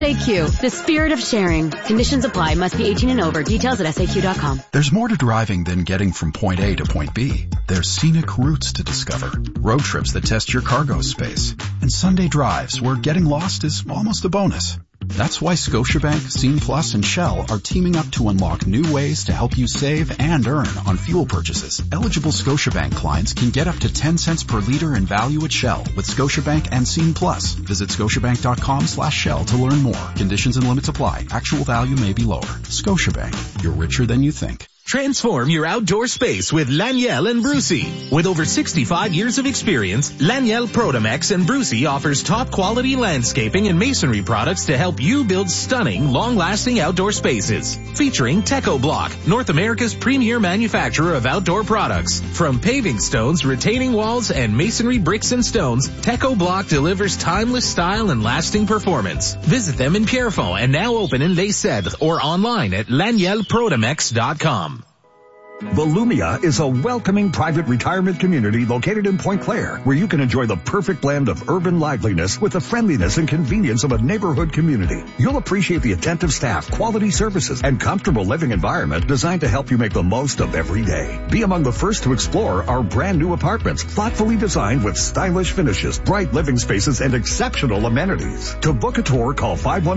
SAQ, the spirit of sharing. Conditions apply. Must be 18 and over. Details at SAQ.com. There's more to driving than getting from point A to point B. There's scenic routes to discover, road trips that test your cargo space, and Sunday drives where getting lost is almost a bonus. That's why Scotiabank, Scene Plus, and Shell are teaming up to unlock new ways to help you save and earn on fuel purchases. Eligible Scotiabank clients can get up to 10 cents per liter in value at Shell with Scotiabank and Scene Plus. Visit scotiabank.com/Shell to learn more. Conditions and limits apply. Actual value may be lower. Scotiabank. You're richer than you think. Transform your outdoor space with Laniel and Brucey. With over 65 years of experience, Laniel Protomex and Brucey offers top quality landscaping and masonry products to help you build stunning, long-lasting outdoor spaces. Featuring Teco Block, North America's premier manufacturer of outdoor products. From paving stones, retaining walls, and masonry bricks and stones, Teco Block delivers timeless style and lasting performance. Visit them in Pierrefonds and now open in Les Cèdres or online at lanielprotomex.com. Volumia is a welcoming private retirement community located in Point Claire, where you can enjoy the perfect blend of urban liveliness with the friendliness and convenience of a neighborhood community. You'll appreciate the attentive staff, quality services, and comfortable living environment designed to help you make the most of every day. Be among the first to explore our brand new apartments, thoughtfully designed with stylish finishes, bright living spaces, and exceptional amenities. To book a tour, call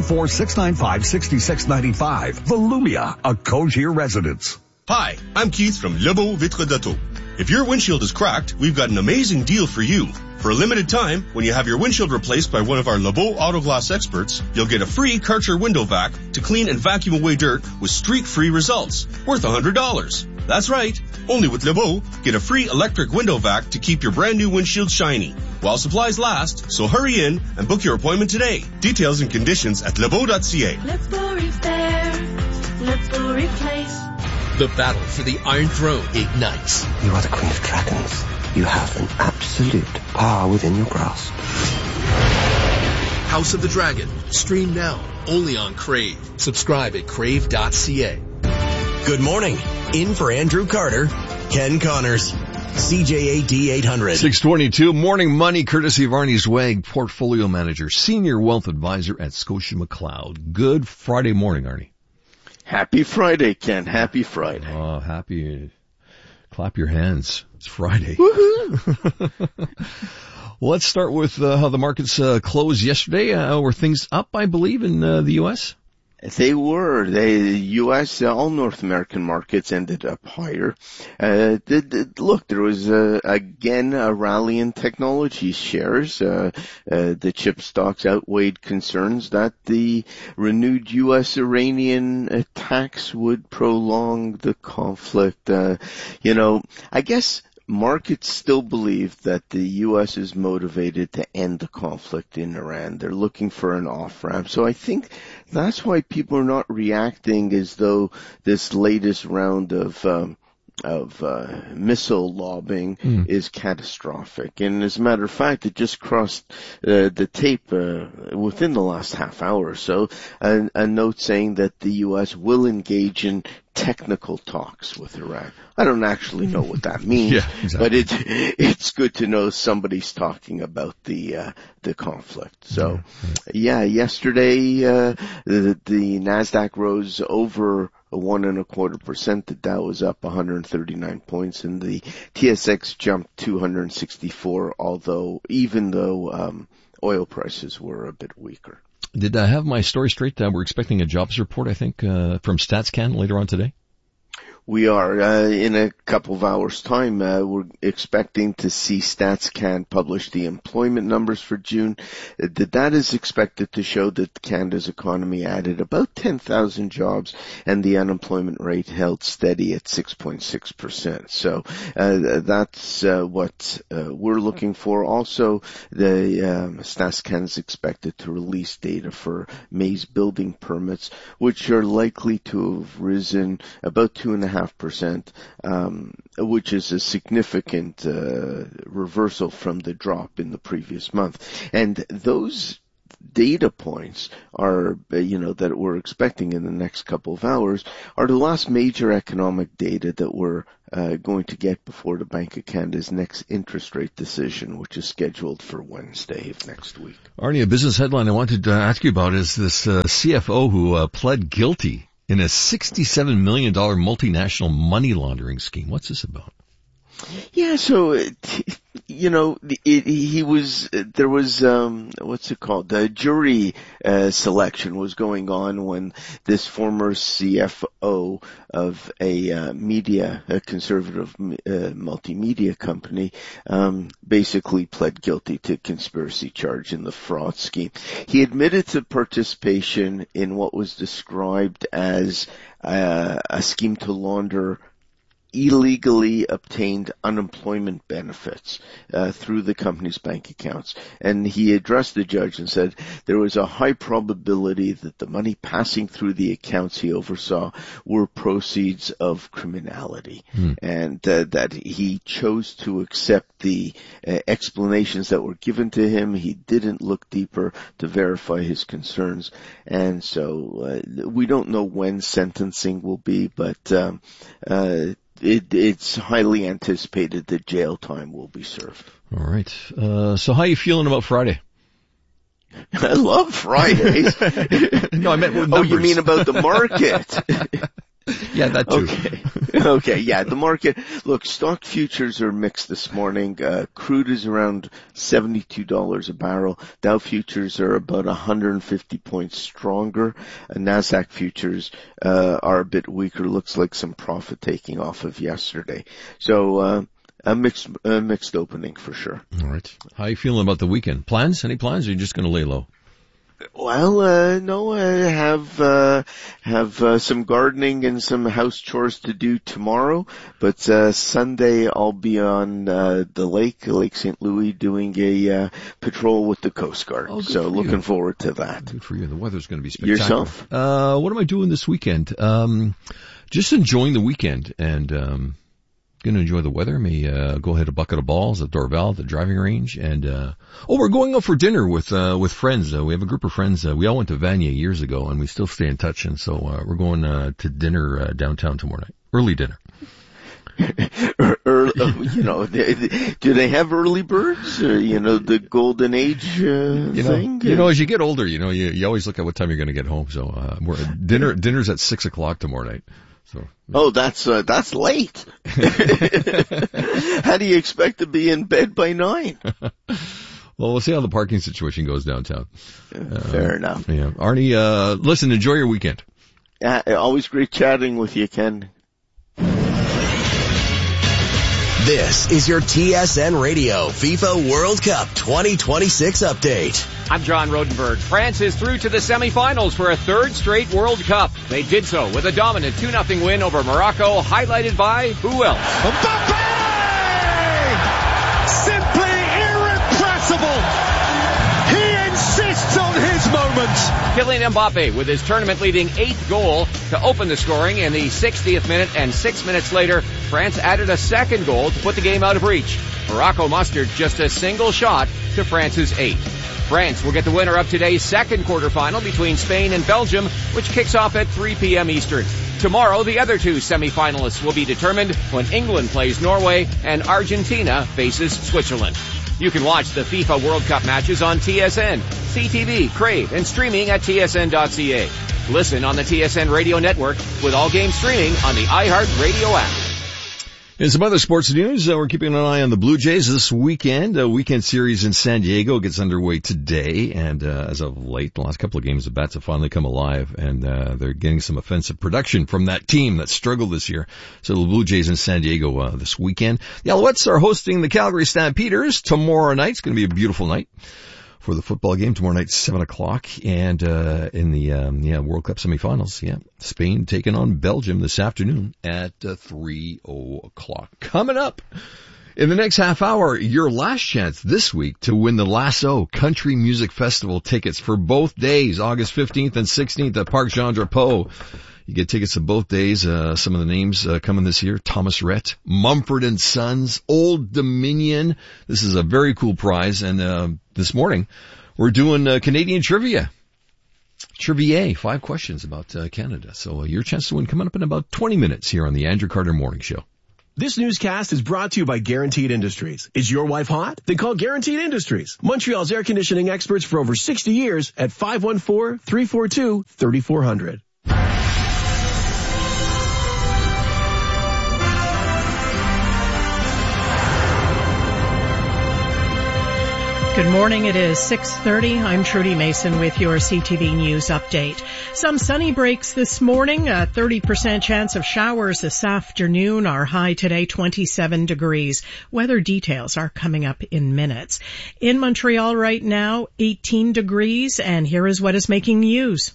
514-695-6695. Volumia, a Cogir residence. Hi, I'm Keith from Lebeau Vitre d'Auto. If your windshield is cracked, we've got an amazing deal for you. For a limited time, when you have your windshield replaced by one of our Lebeau Auto Glass experts, you'll get a free Karcher window vac to clean and vacuum away dirt with streak-free results, worth $100. That's right. Only with Lebeau, get a free electric window vac to keep your brand new windshield shiny while supplies last, so hurry in and book your appointment today. Details and conditions at lebeau.ca. Let's go repair. Let's go replace. The battle for the Iron Throne ignites. You are the Queen of Dragons. You have an absolute power within your grasp. House of the Dragon. Stream now. Only on Crave. Subscribe at crave.ca. Good morning. In for Andrew Carter, Ken Connors. CJAD 800. 622 Morning Money, courtesy of Arnie Zwag, Portfolio Manager, Senior Wealth Advisor at Scotia McLeod. Good Friday morning, Arnie. Happy Friday, Ken. Happy Friday. Oh, happy. Clap your hands. It's Friday. Woohoo! Well, let's start with how the markets closed yesterday. Were things up, I believe, in the U.S.? They were. The U.S., all North American markets ended up higher. Look, there was, again, a rally in technology shares. The chip stocks outweighed concerns that the renewed U.S.-Iranian attacks would prolong the conflict. I guess markets still believe that the U.S. is motivated to end the conflict in Iran. They're looking for an off-ramp. So I think that's why people are not reacting as though this latest round of missile lobbing is catastrophic. And as a matter of fact, it just crossed the tape within the last half hour or so, a note saying that the U.S. will engage in technical talks with Iran. I don't actually know what that means, yeah, exactly. But it's good to know somebody's talking about the conflict. So, yesterday the Nasdaq rose over 1.25%. The Dow was up 139 points, and the TSX jumped 264. Even though oil prices were a bit weaker. Did I have my story straight? We're expecting a jobs report, I think, from StatsCan later on today. We are, in a couple of hours' time, we're expecting to see StatsCan publish the employment numbers for June. The data is expected to show that Canada's economy added about 10,000 jobs and the unemployment rate held steady at 6.6%. So, that's, what, we're looking for. Also, the, StatsCan is expected to release data for May's building permits, which are likely to have risen about 2.5%, which is a significant reversal from the drop in the previous month. And data points are, that we're expecting in the next couple of hours are the last major economic data that we're going to get before the Bank of Canada's next interest rate decision, which is scheduled for Wednesday of next week. Arnie, a business headline I wanted to ask you about is this CFO who pled guilty in a $67 million multinational money laundering scheme. What's this about? Yeah, so, there was, the jury selection was going on when this former CFO of a conservative multimedia company, basically pled guilty to conspiracy charge in the fraud scheme. He admitted to participation in what was described as a scheme to launder illegally obtained unemployment benefits through the company's bank accounts. And he addressed the judge and said there was a high probability that the money passing through the accounts he oversaw were proceeds of criminality, and that he chose to accept the explanations that were given to him. He didn't look deeper to verify his concerns, and so we don't know when sentencing will be, but it's highly anticipated that jail time will be served. All right. So how are you feeling about Friday? I love Fridays. No, I meant with numbers. Oh, you mean about the market? Yeah, that too. Okay, yeah, the market. Look, stock futures are mixed this morning. Crude is around $72 a barrel. Dow futures are about 150 points stronger. NASDAQ futures are a bit weaker. Looks like some profit taking off of yesterday. So a mixed opening for sure. All right. How are you feeling about the weekend? Plans? Any plans, or are you just going to lay low? Well, no, I have some gardening and some house chores to do tomorrow, but Sunday I'll be on the Lake St. Louis, doing a patrol with the Coast Guard. Oh, so looking forward to that. Good for you. The weather's going to be spectacular. Yourself? What am I doing this weekend? Just enjoying the weekend and going to enjoy the weather. May go hit a bucket of balls at Dorval at the driving range, and we're going out for dinner with friends. We have a group of friends. We all went to Vanier years ago, and we still stay in touch. And so we're going to dinner downtown tomorrow night. Early dinner. Do they have early birds? The golden age thing. As you get older, you always look at what time you're going to get home. So dinner's at 6:00 tomorrow night. So, oh, that's late. How do you expect to be in bed by 9? Well, we'll see how the parking situation goes downtown. Fair enough. Yeah. Arnie, listen, enjoy your weekend. Always great chatting with you, Ken. This is your TSN Radio FIFA World Cup 2026 update. I'm John Rodenberg. France is through to the semifinals for a third straight World Cup. They did so with a dominant 2-0 win over Morocco, highlighted by who else? Mbappe! Simply irrepressible! He insists on his moment! Kylian Mbappe with his tournament-leading 8th goal to open the scoring in the 60th minute, and 6 minutes later, France added a second goal to put the game out of reach. Morocco mustered just a single shot to France's 8. France will get the winner of today's second quarterfinal between Spain and Belgium, which kicks off at 3 p.m. Eastern. Tomorrow, the other two semifinalists will be determined when England plays Norway and Argentina faces Switzerland. You can watch the FIFA World Cup matches on TSN, CTV, Crave, and streaming at tsn.ca. Listen on the TSN Radio Network with all games streaming on the iHeart Radio app. In some other sports news, we're keeping an eye on the Blue Jays this weekend. A weekend series in San Diego gets underway today, and as of late, the last couple of games, the bats have finally come alive, and they're getting some offensive production from that team that struggled this year. So the Blue Jays in San Diego this weekend. The Alouettes are hosting the Calgary Stampeders tomorrow night. It's going to be a beautiful night for the football game tomorrow night, 7:00, and in the World Cup semifinals, Spain taking on Belgium this afternoon at 3:00. Coming up in the next half hour, your last chance this week to win the Lasso Country Music Festival tickets for both days, August 15th and 16th at Parc Jean Drapeau. You get tickets to both days. Some of the names coming this year: Thomas Rhett, Mumford & Sons, Old Dominion. This is a very cool prize. And this morning, We're doing Canadian trivia. Trivia, 5 questions about Canada. So your chance to win coming up in about 20 minutes here on the Andrew Carter Morning Show. This newscast is brought to you by Guaranteed Industries. Is your wife hot? Then call Guaranteed Industries, Montreal's air conditioning experts for over 60 years at 514-342-3400. Good morning. It is 6:30. I'm Trudy Mason with your CTV News update. Some sunny breaks this morning, a 30% chance of showers this afternoon. Our high today, 27 degrees. Weather details are coming up in minutes. In Montreal right now, 18 degrees, and here is what is making news.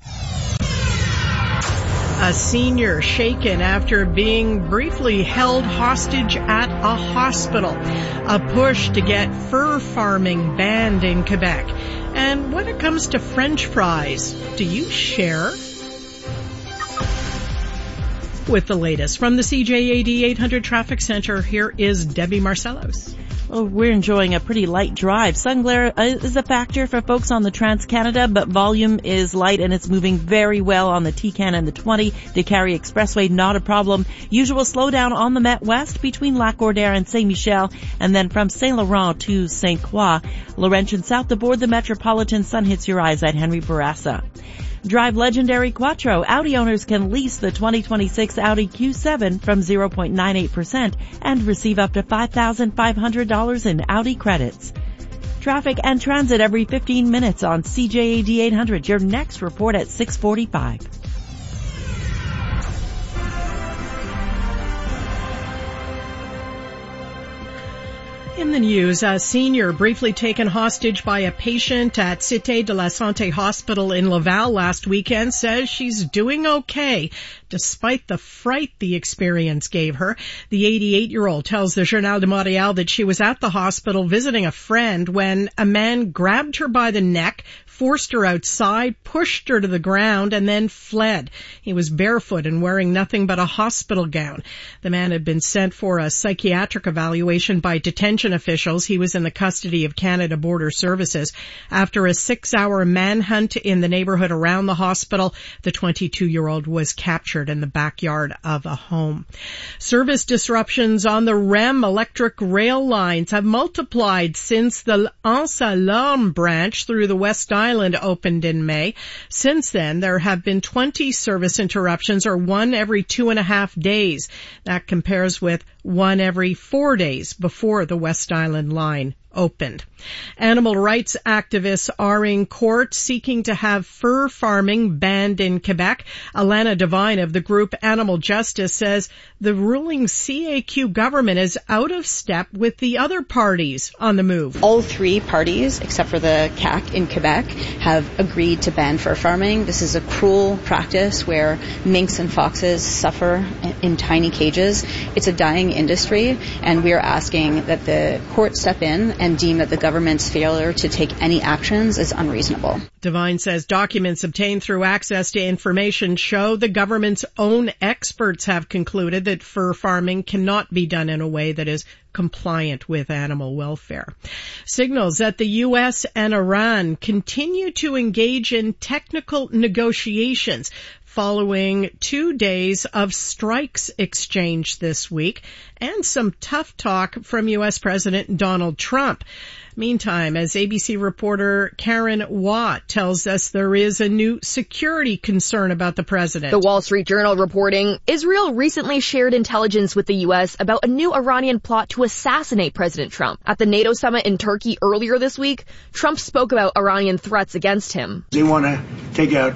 A senior shaken after being briefly held hostage at a hospital. A push to get fur farming banned in Quebec. And when it comes to French fries, do you share? With the latest from the CJAD 800 Traffic Center, here is Debbie Marcellos. Well, we're enjoying a pretty light drive. Sun glare is a factor for folks on the Trans-Canada, but volume is light and it's moving very well on the TCAN and the 20. The Carry Expressway, not a problem. Usual slowdown on the Met West between Lac-Cordaire and Saint-Michel, and then from Saint-Laurent to St. Croix. Laurentian south aboard the Metropolitan, sun hits your eyes at Henry Bourassa. Drive legendary Quattro. Audi owners can lease the 2026 Audi Q7 from 0.98% and receive up to $5,500 in Audi credits. Traffic and transit every 15 minutes on CJAD 800. Your next report at 6:45. In the news, a senior briefly taken hostage by a patient at Cité de la Santé Hospital in Laval last weekend says she's doing okay, despite the fright the experience gave her. The 88-year-old tells the Journal de Montréal that she was at the hospital visiting a friend when a man grabbed her by the neck, forced her outside, pushed her to the ground, and then fled. He was barefoot and wearing nothing but a hospital gown. The man had been sent for a psychiatric evaluation by detention officials. He was in the custody of Canada Border Services. After a 6-hour manhunt in the neighborhood around the hospital, the 22-year-old was captured in the backyard of a home. Service disruptions on the REM electric rail lines have multiplied since the Anse-Alarme branch through the West Island opened in May. Since then, there have been 20 service interruptions, or one every 2.5 days. That compares with one every 4 days before the West Island line opened. Animal rights activists are in court seeking to have fur farming banned in Quebec. Alana Devine of the group Animal Justice says the ruling CAQ government is out of step with the other parties on the move. All 3 parties, except for the CAQ in Quebec, have agreed to ban fur farming. This is a cruel practice where minks and foxes suffer in tiny cages. It's a dying industry, and we are asking that the court step in and deem that the government's failure to take any actions is unreasonable. Devine says documents obtained through access to information show the government's own experts have concluded that fur farming cannot be done in a way that is compliant with animal welfare. Signals that the U.S. and Iran continue to engage in technical negotiations following 2 days of strikes exchanged this week and some tough talk from U.S. President Donald Trump. Meantime, as ABC reporter Karen Watt tells us, there is a new security concern about the president. The Wall Street Journal reporting, Israel recently shared intelligence with the U.S. about a new Iranian plot to assassinate President Trump. At the NATO summit in Turkey earlier this week, Trump spoke about Iranian threats against him. They want to take out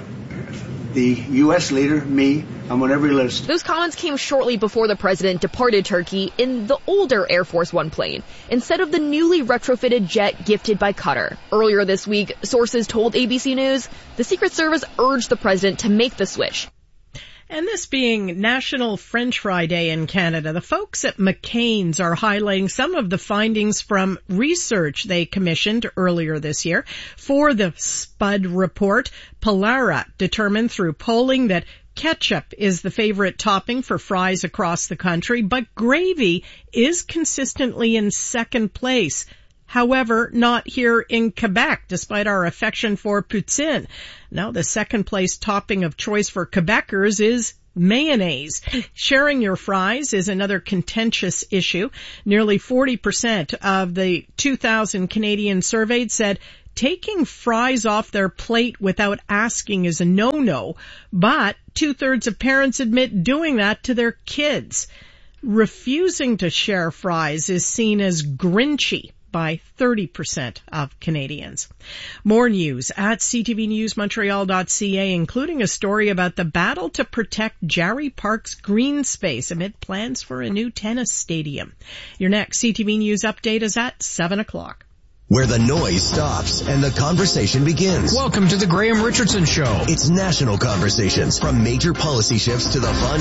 the U.S. leader, me. I'm on every list. Those comments came shortly before the president departed Turkey in the older Air Force One plane, instead of the newly retrofitted jet gifted by Qatar. Earlier this week, sources told ABC News the Secret Service urged the president to make the switch. And this being National French Fry Day in Canada, the folks at McCain's are highlighting some of the findings from research they commissioned earlier this year. For the SPUD report, Polara determined through polling that ketchup is the favorite topping for fries across the country, but gravy is consistently in second place. However, not here in Quebec, despite our affection for poutine. Now, the second place topping of choice for Quebecers is mayonnaise. Sharing your fries is another contentious issue. Nearly 40% of the 2,000 Canadians surveyed said taking fries off their plate without asking is a no-no, but 2/3 of parents admit doing that to their kids. Refusing to share fries is seen as Grinchy by 30% of Canadians. More news at ctvnewsmontreal.ca, including a story about the battle to protect Jarry Park's green space amid plans for a new tennis stadium. Your next CTV News update is at 7 o'clock. Where the noise stops and the conversation begins. Welcome to the Graham Richardson Show. It's national conversations, from major policy shifts to the fun